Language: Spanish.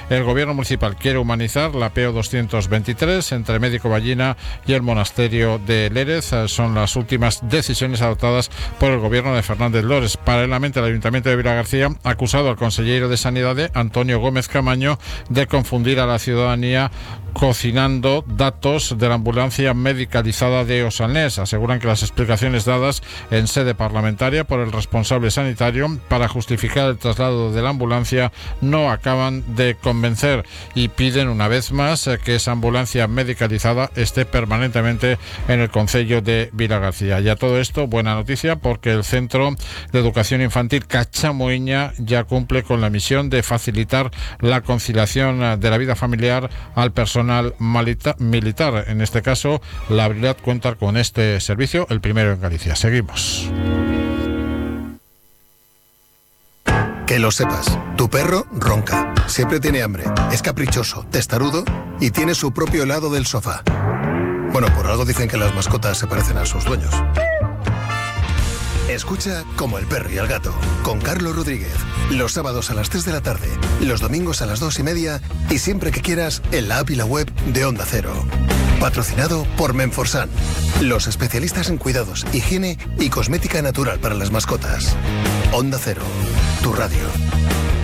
El gobierno municipal quiere humanizar la PO 223 entre Médico Ballina y el monasterio de Lérez. Son las últimas decisiones adoptadas por el gobierno de Fernández Lores. Paralelamente, el Ayuntamiento de Vilagarcía ha acusado al consejero de Sanidad, Antonio Gómez Camaño, de confundir a la ciudadanía cocinando datos de la ambulancia medicalizada de Osalnés. Aseguran que las explicaciones dadas en sede parlamentaria por el responsable sanitario para justificar el traslado de la ambulancia no acaban de convencer y piden una vez más que esa ambulancia medicalizada esté permanentemente en el concello de Vilagarcía. Y a todo esto, buena noticia, porque el Centro de Educación Infantil Cachamoiña ya cumple con la misión de facilitar la conciliación de la vida familiar al personal militar. En este caso, la Brilat cuenta con este servicio, el primero en Galicia. Seguimos. Que lo sepas, tu perro ronca, siempre tiene hambre, es caprichoso, testarudo y tiene su propio helado del sofá. Bueno, por algo dicen que las mascotas se parecen a sus dueños. Escucha Como el perro y el gato, con Carlos Rodríguez, los sábados a las 3 de la tarde, los domingos a las 2:30 y siempre que quieras en la app y la web de Onda Cero. Patrocinado por Menforsan, los especialistas en cuidados, higiene y cosmética natural para las mascotas. Onda Cero, tu radio.